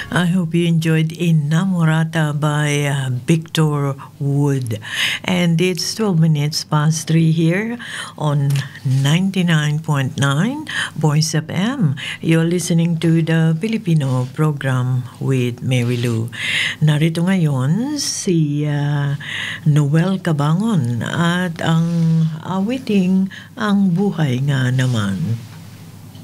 I hope you enjoyed Innamorata by Victor Wood. And it's 12 minutes past 3 here on 99.9 Voice FM. You're listening to the Filipino program with Mary Lou. Narito ngayon si Noel Cabangon at ang awiting Ang Buhay Nga Naman.